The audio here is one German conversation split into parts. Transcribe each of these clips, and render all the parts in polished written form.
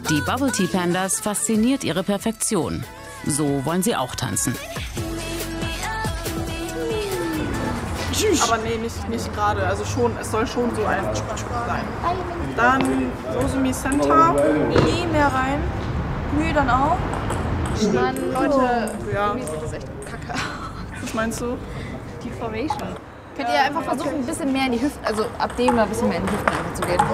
Die Bubble Tea Pandas fasziniert ihre Perfektion. So wollen sie auch tanzen. Aber nee, nicht gerade. Also schon, es soll schon so ein sein. Dann Sosumi Center. Nie mehr rein. Mühe dann auch. Mann, Leute, Ja. irgendwie sieht das echt kacke aus. Was meinst du? Die Formation. Könnt ihr einfach versuchen, ein bisschen mehr in die Hüften, also ab dem ein bisschen mehr in die Hüften einfach zu gehen?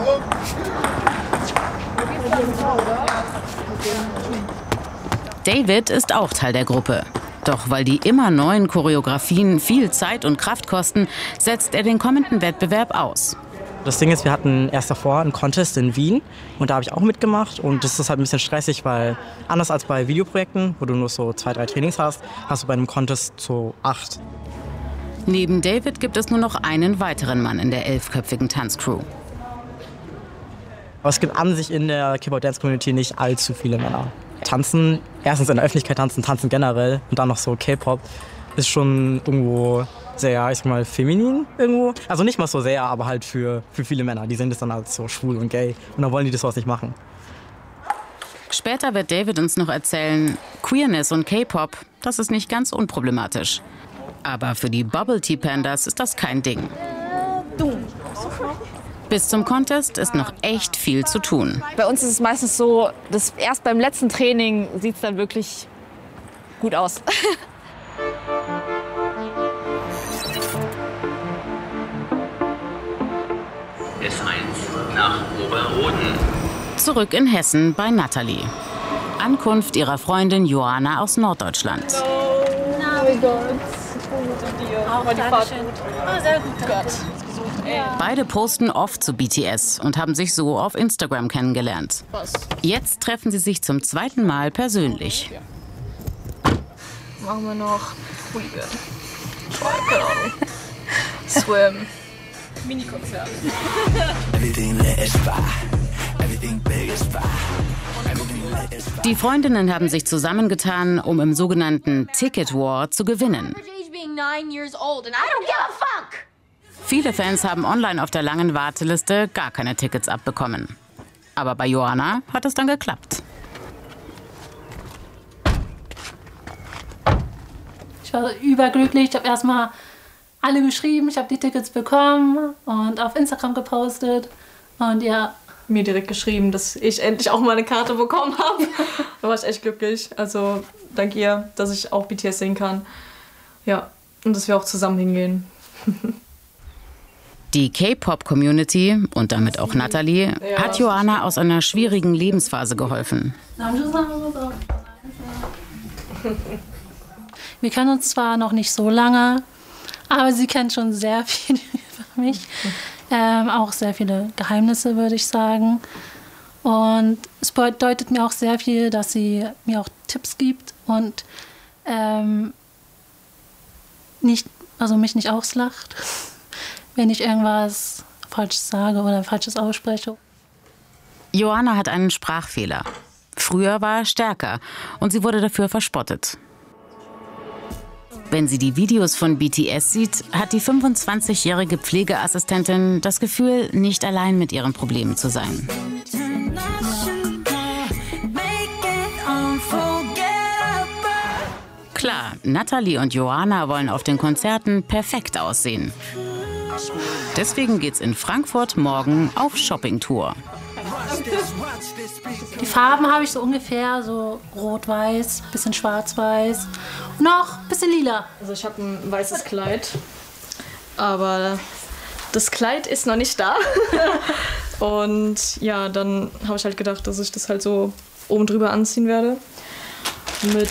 David ist auch Teil der Gruppe. Doch weil die immer neuen Choreografien viel Zeit und Kraft kosten, setzt er den kommenden Wettbewerb aus. Das Ding ist, wir hatten erst davor einen Contest in Wien und da habe ich auch mitgemacht und das ist halt ein bisschen stressig, weil anders als bei Videoprojekten, wo du nur so 2, 3 Trainings hast, hast du bei einem Contest so 8. Neben David gibt es nur noch einen weiteren Mann in der 11-köpfigen Tanzcrew. Aber es gibt an sich in der K-Pop-Dance-Community nicht allzu viele Männer. Tanzen, erstens in der Öffentlichkeit tanzen generell und dann noch so K-Pop, ist schon irgendwo sehr, ich sag mal, feminin irgendwo. Also nicht mal so sehr, aber halt für viele Männer. Die sehen das dann als so schwul und gay und dann wollen die das sowas nicht machen. Später wird David uns noch erzählen, Queerness und K-Pop, das ist nicht ganz unproblematisch. Aber für die Bubble Tea Pandas ist das kein Ding. Bis zum Contest ist noch echt viel zu tun. Bei uns ist es meistens so, dass erst beim letzten Training sieht es dann wirklich gut aus. S1 nach Oberroden. Zurück in Hessen bei Natalie. Ankunft ihrer Freundin Joanna aus Norddeutschland. Oh mein Gott. Auch die Fahrt gut. Oh, sehr gut. Gott. Beide posten oft zu BTS und haben sich so auf Instagram kennengelernt. Jetzt treffen sie sich zum zweiten Mal persönlich. Machen wir noch Hooligan. Keine Ahnung. Swim. Mini-Konzert. Die Freundinnen haben sich zusammengetan, um im sogenannten Ticket War zu gewinnen. Viele Fans haben online auf der langen Warteliste gar keine Tickets abbekommen. Aber bei Joanna hat es dann geklappt. Ich war überglücklich. Ich habe erstmal alle geschrieben, ich habe die Tickets bekommen und auf Instagram gepostet. Und ja. Mir direkt geschrieben, dass ich endlich auch mal eine Karte bekommen habe. Da war ich echt glücklich. Also dank ihr, dass ich auch BTS sehen kann. Ja, und dass wir auch zusammen hingehen. Die K-Pop-Community und damit auch Natalie hat Joanna aus einer schwierigen Lebensphase geholfen. Wir kennen uns zwar noch nicht so lange, aber sie kennt schon sehr viel über mich. Auch sehr viele Geheimnisse, würde ich sagen. Und es bedeutet mir auch sehr viel, dass sie mir auch Tipps gibt und mich nicht auslacht, wenn ich irgendwas Falsches sage oder Falsches ausspreche. Joanna hat einen Sprachfehler. Früher war er stärker und sie wurde dafür verspottet. Wenn sie die Videos von BTS sieht, hat die 25-jährige Pflegeassistentin das Gefühl, nicht allein mit ihren Problemen zu sein. Klar, Natalie und Joanna wollen auf den Konzerten perfekt aussehen. Deswegen geht's in Frankfurt morgen auf Shoppingtour. Die Farben habe ich so ungefähr, so rot-weiß, bisschen schwarz-weiß und auch ein bisschen lila. Also ich habe ein weißes Kleid, aber das Kleid ist noch nicht da. Und ja, dann habe ich halt gedacht, dass ich das halt so oben drüber anziehen werde. Mit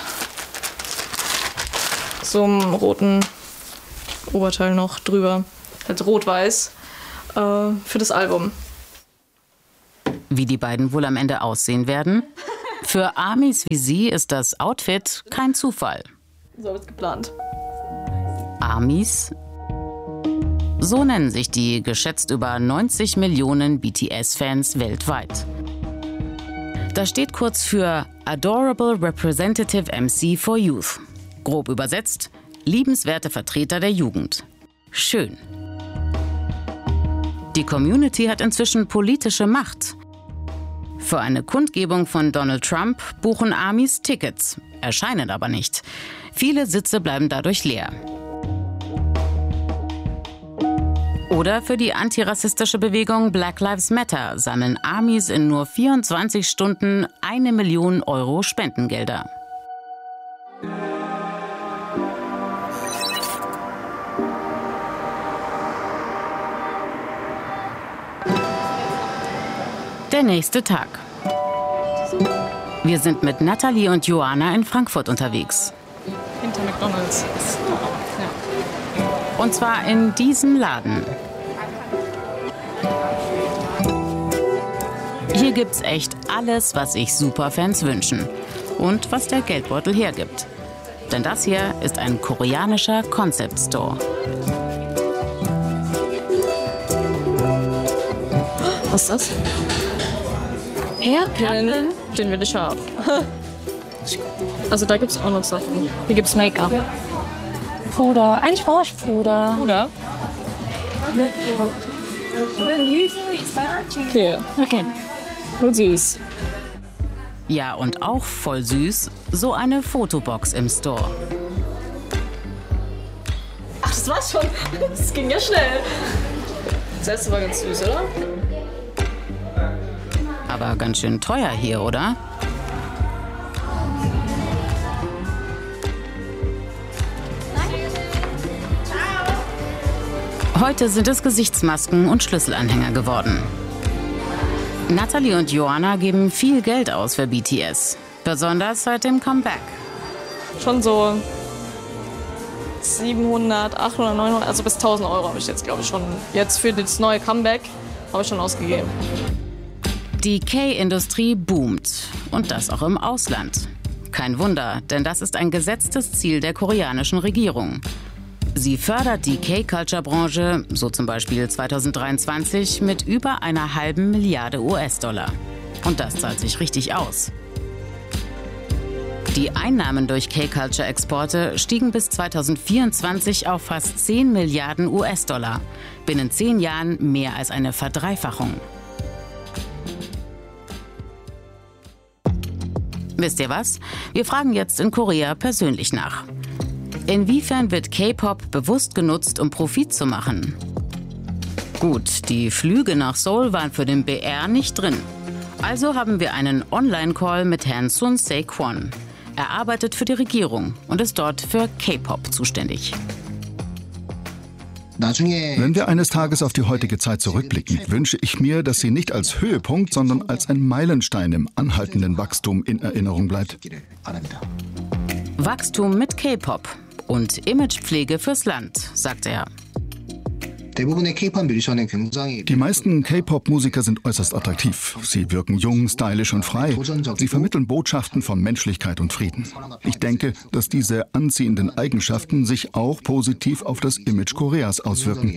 so einem roten Oberteil noch drüber. Halt rot-weiß für das Album. Wie die beiden wohl am Ende aussehen werden? Für Armys wie sie ist das Outfit kein Zufall. So habe ich es geplant. Armys? So nennen sich die geschätzt über 90 Millionen BTS-Fans weltweit. Das steht kurz für Adorable Representative MC for Youth. Grob übersetzt, liebenswerte Vertreter der Jugend. Schön. Die Community hat inzwischen politische Macht. Für eine Kundgebung von Donald Trump buchen Amis Tickets, erscheinen aber nicht. Viele Sitze bleiben dadurch leer. Oder für die antirassistische Bewegung Black Lives Matter sammeln Amis in nur 24 Stunden 1 Million Euro Spendengelder. Der nächste Tag. Wir sind mit Natalie und Joanna in Frankfurt unterwegs. Hinter McDonald's. Ja. Und zwar in diesem Laden. Hier gibt's echt alles, was sich Superfans wünschen. Und was der Geldbeutel hergibt. Denn das hier ist ein koreanischer Concept Store. Was ist das? Hairpin? Den will ich haben. Also da gibt es auch noch Sachen. Hier gibt es Make-up. Puder. Eigentlich brauche ich Puder. Puder? Okay. Voll süß. Ja, und auch voll süß, so eine Fotobox im Store. Ach, das war's schon. Das ging ja schnell. Das erste war ganz süß, oder? Aber ganz schön teuer hier, oder? Heute sind es Gesichtsmasken und Schlüsselanhänger geworden. Natalie und Joanna geben viel Geld aus für BTS. Besonders seit dem Comeback. Schon so 700, 800, 900, also bis 1000 Euro habe ich jetzt, glaube ich, schon. Jetzt für das neue Comeback habe ich schon ausgegeben. Die K-Industrie boomt. Und das auch im Ausland. Kein Wunder, denn das ist ein gesetztes Ziel der koreanischen Regierung. Sie fördert die K-Culture-Branche, so zum Beispiel 2023, mit über 1,5 Milliarde US-Dollar. Und das zahlt sich richtig aus. Die Einnahmen durch K-Culture-Exporte stiegen bis 2024 auf fast 10 Milliarden US-Dollar. Binnen 10 Jahren mehr als eine Verdreifachung. Wisst ihr was? Wir fragen jetzt in Korea persönlich nach. Inwiefern wird K-Pop bewusst genutzt, um Profit zu machen? Gut, die Flüge nach Seoul waren für den BR nicht drin. Also haben wir einen Online-Call mit Herrn Sun Se-kwon. Er arbeitet für die Regierung und ist dort für K-Pop zuständig. Wenn wir eines Tages auf die heutige Zeit zurückblicken, wünsche ich mir, dass sie nicht als Höhepunkt, sondern als ein Meilenstein im anhaltenden Wachstum in Erinnerung bleibt. Wachstum mit K-Pop und Imagepflege fürs Land, sagt er. Die meisten K-Pop-Musiker sind äußerst attraktiv. Sie wirken jung, stylisch und frei. Sie vermitteln Botschaften von Menschlichkeit und Frieden. Ich denke, dass diese anziehenden Eigenschaften sich auch positiv auf das Image Koreas auswirken.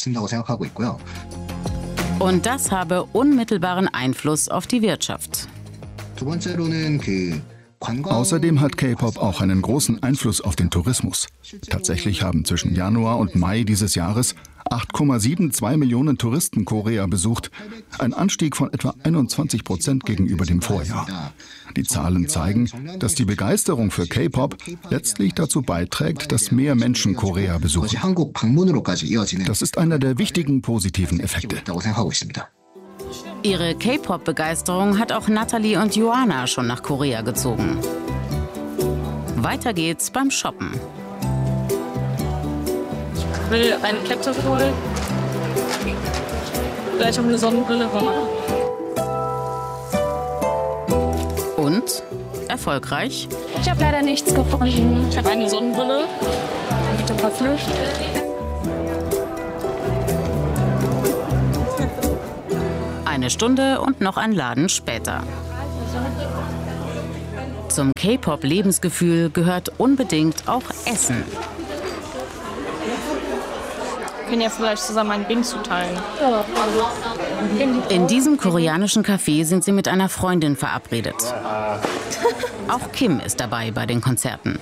Und das habe unmittelbaren Einfluss auf die Wirtschaft. Außerdem hat K-Pop auch einen großen Einfluss auf den Tourismus. Tatsächlich haben zwischen Januar und Mai dieses Jahres 8,72 Millionen Touristen Korea besucht, ein Anstieg von etwa 21% gegenüber dem Vorjahr. Die Zahlen zeigen, dass die Begeisterung für K-Pop letztlich dazu beiträgt, dass mehr Menschen Korea besuchen. Das ist einer der wichtigen positiven Effekte. Ihre K-Pop-Begeisterung hat auch Natalie und Joanna schon nach Korea gezogen. Weiter geht's beim Shoppen. Ich will eine Laptop holen. Vielleicht auch eine Sonnenbrille. Und? Erfolgreich? Ich habe leider nichts gefunden. Ich habe eine Sonnenbrille. Mit ein paar Flüchten. Eine Stunde und noch ein Laden später. Zum K-Pop-Lebensgefühl gehört unbedingt auch Essen. Wir können ja vielleicht zusammen ein Ding zuteilen. In diesem koreanischen Café sind sie mit einer Freundin verabredet. Auch Kim ist dabei bei den Konzerten.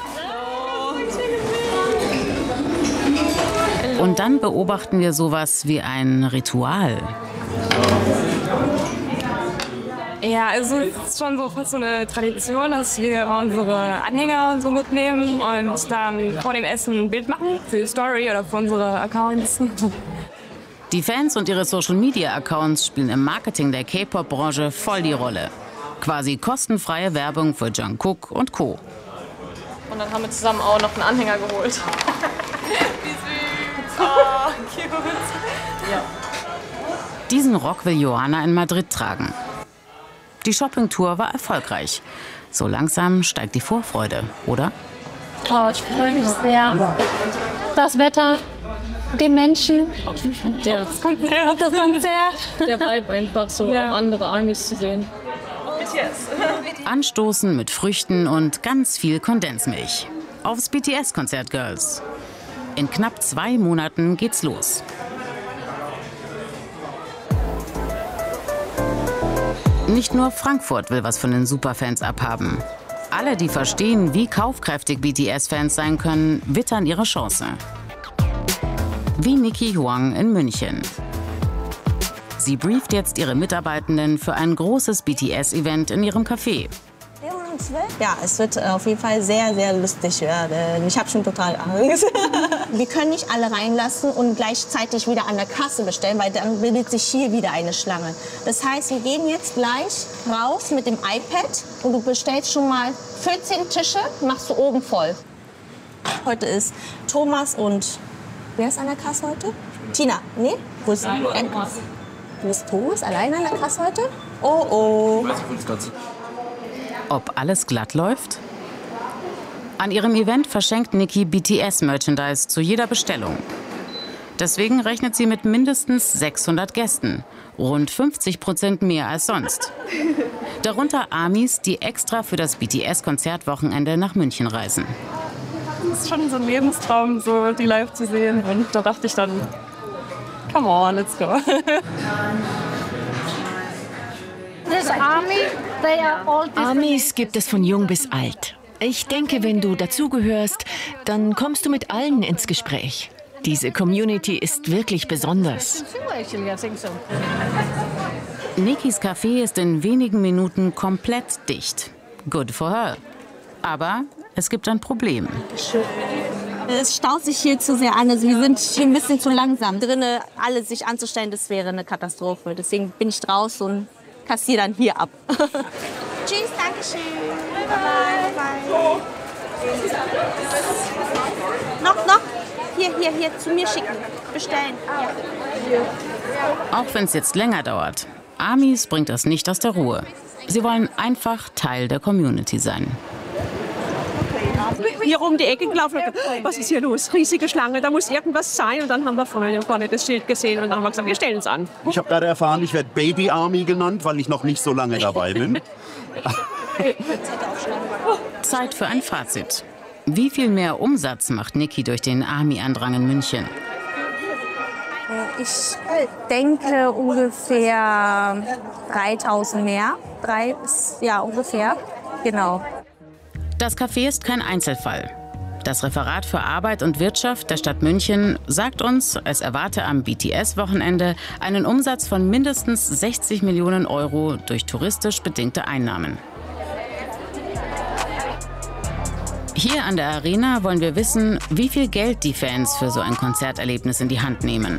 Und dann beobachten wir sowas wie ein Ritual. Ja, also es ist schon so fast so eine Tradition, dass wir unsere Anhänger so mitnehmen und dann vor dem Essen ein Bild machen für die Story oder für unsere Accounts. Die Fans und ihre Social-Media-Accounts spielen im Marketing der K-Pop-Branche voll die Rolle. Quasi kostenfreie Werbung für Jungkook und Co. Und dann haben wir zusammen auch noch einen Anhänger geholt. Wie süß. Oh, cute. Ja. Diesen Rock will Johanna in Madrid tragen. Die Shoppingtour war erfolgreich. So langsam steigt die Vorfreude, oder? Oh, ich freue mich sehr. Das Wetter, die Menschen, das Konzert. Der Vibe einfach so, andere Amis zu sehen. Anstoßen mit Früchten und ganz viel Kondensmilch. Aufs BTS-Konzert, Girls. In knapp 2 Monaten geht's los. Nicht nur Frankfurt will was von den Superfans abhaben. Alle, die verstehen, wie kaufkräftig BTS-Fans sein können, wittern ihre Chance. Wie Nikki Huang in München. Sie brieft jetzt ihre Mitarbeitenden für ein großes BTS-Event in ihrem Café. Ja, es wird auf jeden Fall sehr, sehr lustig werden. Ich habe schon total Angst. Wir können nicht alle reinlassen und gleichzeitig wieder an der Kasse bestellen, weil dann bildet sich hier wieder eine Schlange. Das heißt, wir gehen jetzt gleich raus mit dem iPad und du bestellst schon mal 14 Tische, machst du oben voll. Heute ist Thomas und... Wer ist an der Kasse heute? Tina. Nee? Wo ist Du bist Thomas alleine an der Kasse heute? Oh, oh. Ob alles glatt läuft? An ihrem Event verschenkt Nikki BTS-Merchandise zu jeder Bestellung. Deswegen rechnet sie mit mindestens 600 Gästen. Rund 50% mehr als sonst. Darunter Amis, die extra für das BTS-Konzertwochenende nach München reisen. Das ist schon so ein Lebenstraum, so die live zu sehen. Und da dachte ich dann, come on, let's go. Amis gibt es von jung bis alt. Ich denke, wenn du dazugehörst, dann kommst du mit allen ins Gespräch. Diese Community ist wirklich besonders. Nikkis Café ist in wenigen Minuten komplett dicht. Good for her. Aber es gibt ein Problem. Es staut sich hier zu sehr an. Also wir sind hier ein bisschen zu langsam. Drinnen alle sich anzustellen, das wäre eine Katastrophe. Deswegen bin ich draußen und kassiere dann hier ab. Tschüss, danke schön. Bye, bye. Noch. Hier, zu mir schicken. Bestellen. Auch wenn es jetzt länger dauert. Amis bringt das nicht aus der Ruhe. Sie wollen einfach Teil der Community sein. Hier um die Ecke gelaufen. Was ist hier los? Riesige Schlange, da muss irgendwas sein. Und dann haben wir vorne das Schild gesehen und dann haben wir gesagt, wir stellen uns an. Ich habe gerade erfahren, ich werde Baby Army genannt, weil ich noch nicht so lange dabei bin. Zeit für ein Fazit. Wie viel mehr Umsatz macht Nikki durch den Army-Andrang in München? Ich denke ungefähr 3.000 mehr. Ungefähr. Genau. Das Café ist kein Einzelfall. Das Referat für Arbeit und Wirtschaft der Stadt München sagt uns, es erwarte am BTS-Wochenende einen Umsatz von mindestens 60 Millionen Euro durch touristisch bedingte Einnahmen. Hier an der Arena wollen wir wissen, wie viel Geld die Fans für so ein Konzerterlebnis in die Hand nehmen.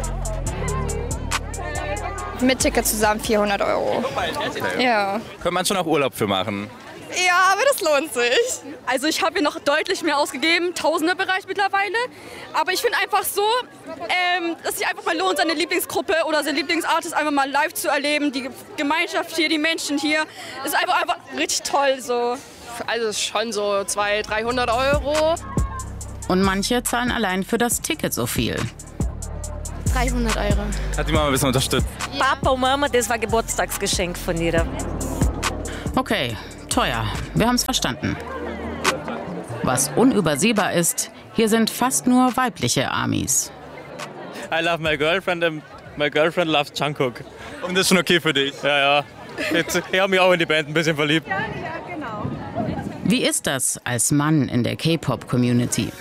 Mit Ticket zusammen 400 Euro. Ja. Könnte man schon auch Urlaub für machen. Ja, aber das lohnt sich. Also ich habe hier noch deutlich mehr ausgegeben, Tausender-Bereich mittlerweile. Aber ich finde einfach so, dass sich einfach mal lohnt, seine Lieblingsgruppe oder seine Lieblingsartist einfach mal live zu erleben. Die Gemeinschaft hier, die Menschen hier, ist einfach richtig toll so. Also schon so 200-300 Euro. Und manche zahlen allein für das Ticket so viel. 300 Euro. Hat die Mama ein bisschen unterstützt? Ja. Papa und Mama, das war Geburtstagsgeschenk von jeder. Okay, teuer. Wir haben es verstanden. Was unübersehbar ist, hier sind fast nur weibliche Amis. I love my girlfriend and my girlfriend loves Jungkook. Und das ist schon okay für dich? Ja. Ich habe mich auch in die Band ein bisschen verliebt. Ja, genau. Wie ist das als Mann in der K-Pop-Community?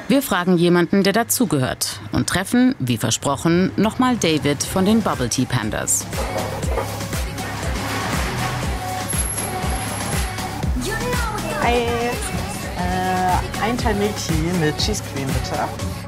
Wir fragen jemanden, der dazugehört und treffen, wie versprochen, nochmal David von den Bubble Tea Pandas. Ein Teil Milk Tea mit Cheese Cream, bitte.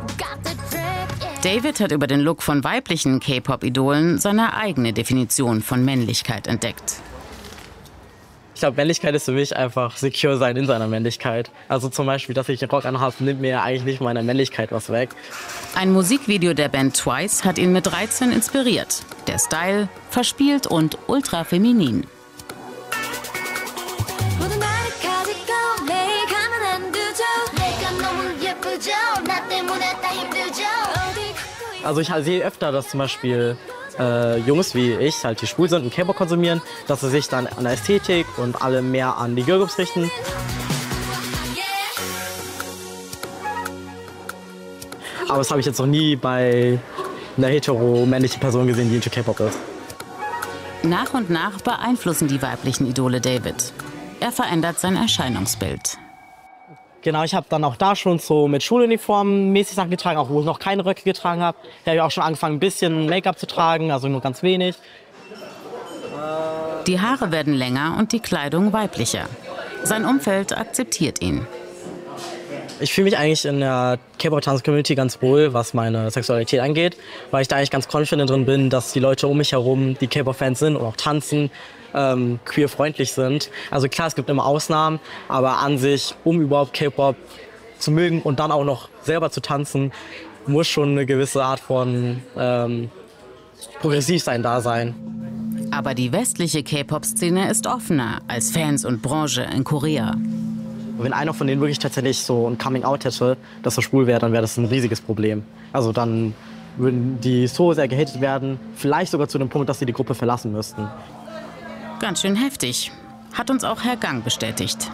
David hat über den Look von weiblichen K-Pop-Idolen seine eigene Definition von Männlichkeit entdeckt. Ich glaube, Männlichkeit ist für mich einfach secure sein in seiner Männlichkeit. Also zum Beispiel, dass ich den Rock anhabe, nimmt mir eigentlich nicht meiner Männlichkeit was weg. Ein Musikvideo der Band Twice hat ihn mit 13 inspiriert. Der Style, verspielt und ultra feminin. Also ich sehe öfter, dass zum Beispiel Jungs wie ich, halt die schwul sind und K-Pop konsumieren, dass sie sich dann an der Ästhetik und alle mehr an die Girlgroups richten. Aber das habe ich jetzt noch nie bei einer hetero-männlichen Person gesehen, die into K-Pop ist. Nach und nach beeinflussen die weiblichen Idole David. Er verändert sein Erscheinungsbild. Genau, ich habe dann auch da schon so mit Schuluniformen mäßig Sachen getragen, auch wo ich noch keine Röcke getragen habe. Da habe ich auch schon angefangen, ein bisschen Make-up zu tragen, also nur ganz wenig. Die Haare werden länger und die Kleidung weiblicher. Sein Umfeld akzeptiert ihn. Ich fühle mich eigentlich in der K-Pop-Tanz-Community ganz wohl, was meine Sexualität angeht, weil ich da eigentlich ganz confident drin bin, dass die Leute um mich herum, die K-Pop-Fans sind und auch tanzen, queer-freundlich sind. Also klar, es gibt immer Ausnahmen, aber an sich, um überhaupt K-Pop zu mögen und dann auch noch selber zu tanzen, muss schon eine gewisse Art von Progressivsein da sein. Aber die westliche K-Pop-Szene ist offener als Fans und Branche in Korea. Wenn einer von denen wirklich tatsächlich so ein Coming-out hätte, dass er schwul wäre, dann wäre das ein riesiges Problem. Also dann würden die so sehr gehatet werden, vielleicht sogar zu dem Punkt, dass sie die Gruppe verlassen müssten. Ganz schön heftig, hat uns auch Herr Gang bestätigt.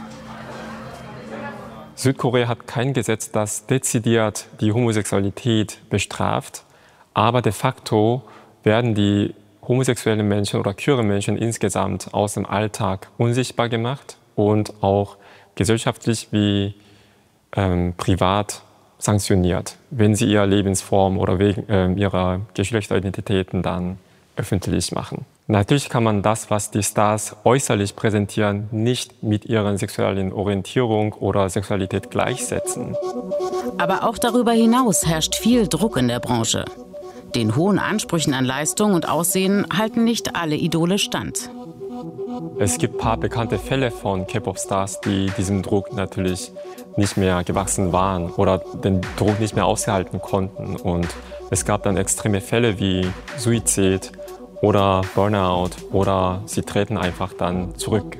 Südkorea hat kein Gesetz, das dezidiert die Homosexualität bestraft, aber de facto werden die homosexuellen Menschen oder queere Menschen insgesamt aus dem Alltag unsichtbar gemacht und auch gesellschaftlich wie privat sanktioniert, wenn sie ihre Lebensform oder wegen ihrer Geschlechteridentitäten dann öffentlich machen. Natürlich kann man das, was die Stars äußerlich präsentieren, nicht mit ihrer sexuellen Orientierung oder Sexualität gleichsetzen. Aber auch darüber hinaus herrscht viel Druck in der Branche. Den hohen Ansprüchen an Leistung und Aussehen halten nicht alle Idole stand. Es gibt ein paar bekannte Fälle von K-Pop-Stars, die diesem Druck natürlich nicht mehr gewachsen waren oder den Druck nicht mehr aushalten konnten. Und es gab dann extreme Fälle wie Suizid oder Burnout oder sie treten einfach dann zurück.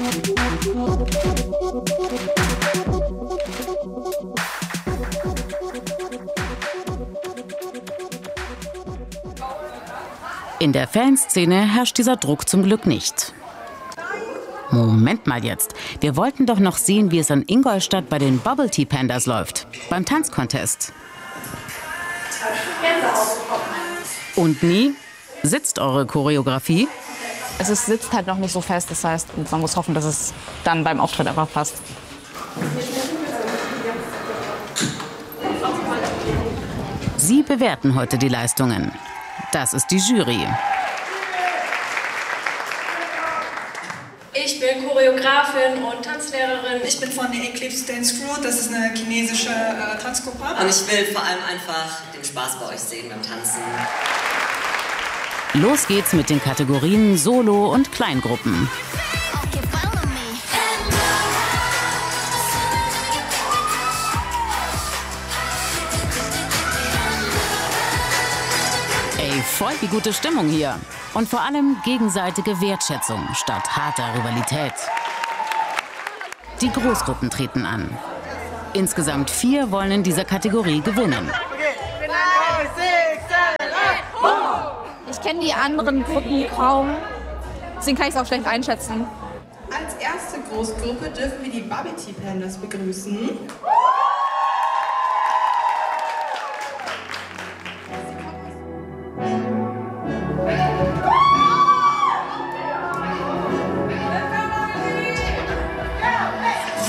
In der Fanszene herrscht dieser Druck zum Glück nicht. Moment mal jetzt. Wir wollten doch noch sehen, wie es in Ingolstadt bei den Bubble Tea Pandas läuft. Beim Tanzcontest. Und nie? Sitzt eure Choreografie? Es sitzt halt noch nicht so fest. Das heißt, man muss hoffen, dass es dann beim Auftritt einfach passt. Sie bewerten heute die Leistungen. Das ist die Jury. Ich bin Choreografin und Tanzlehrerin. Ich bin von der Eclipse Dance Crew, das ist eine chinesische Tanzgruppe. Und ich will vor allem einfach den Spaß bei euch sehen beim Tanzen. Los geht's mit den Kategorien Solo und Kleingruppen. Ey, voll die gute Stimmung hier. Und vor allem gegenseitige Wertschätzung statt harter Rivalität. Die Großgruppen treten an. Insgesamt 4 wollen in dieser Kategorie gewinnen. Ich kenne die anderen Gruppen kaum, deswegen kann ich es auch schlecht einschätzen. Als erste Großgruppe dürfen wir die Bubble Tea Pandas begrüßen.